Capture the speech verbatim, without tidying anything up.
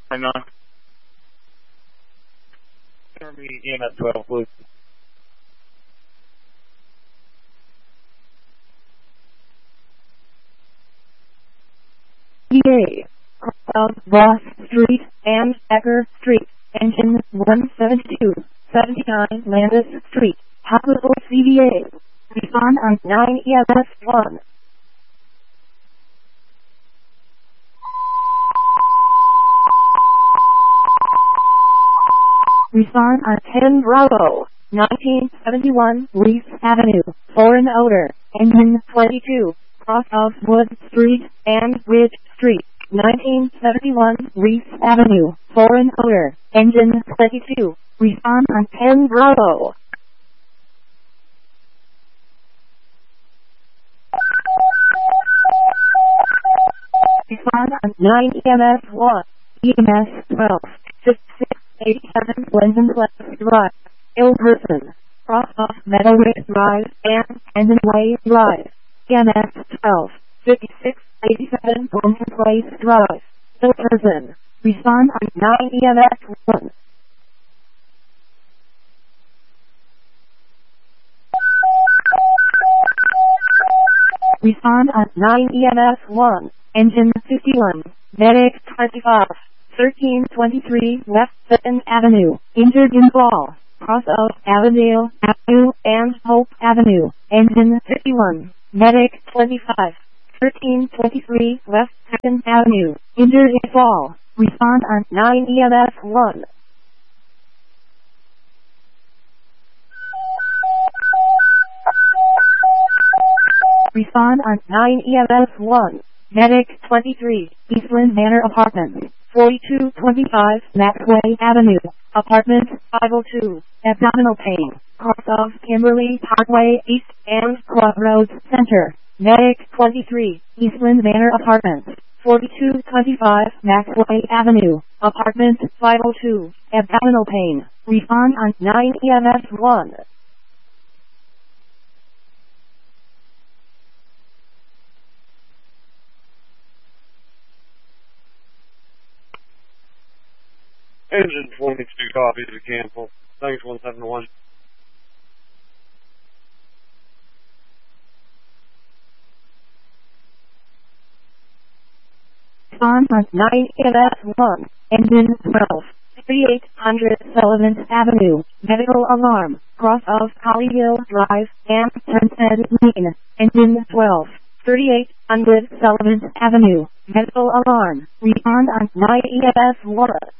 Hang on. Army E M S twelve, please. D A. Of Ross Street and Becker Street, engine one seventy-two, seventy-nine Landis Street, Hospital C V A. Respond on nine E M S one. Respond on ten Bravo, nineteen seventy-one Leaf Avenue, Foreign Odor, engine twenty-two, cross of Wood Street and Ridge Street, nineteen seventy-one Leaf Avenue, Foreign Odor, engine twenty-two. Respond on ten Bravo. Respond on nine E M S one, E M S twelve, fifty-six eighty-seven Linden West Drive, ill person, cross off Meadowrick Drive and Hendonway Drive, E M S twelve, fifty-six eighty-seven Linden Place Drive, ill person. Respond on nine E M S one. Respond on nine E M S one, engine fifty-one, medic twenty-five, thirteen twenty-three West Fitton Avenue, injured in fall, cross of Avondale Avenue and Hope Avenue, engine fifty-one, medic twenty-five, thirteen twenty-three West Fitton Avenue, injured in fall. Respond on nine E M S one. Respond on nine E M S one. Medic twenty-three, Eastland Manor Apartments, forty-two twenty-five Maxway Avenue, Apartment five oh two, abdominal pain, cross of Kimberly Parkway East and Crossroads Center. Medic twenty-three, Eastland Manor Apartments, forty-two twenty-five Maxway Avenue, Apartment five oh two, abdominal pain. Respond on nine E M S one. Engine twenty-two copies to cancel. Thanks, one seven one. Respond on nine E M S one, engine twelve, thirty-eight hundred Sullivan Avenue, medical alarm, cross of Colleyville Drive and Turnhead Lane, engine twelve, thirty-eight hundred Sullivan Avenue, medical alarm. Respond on nine E M S one.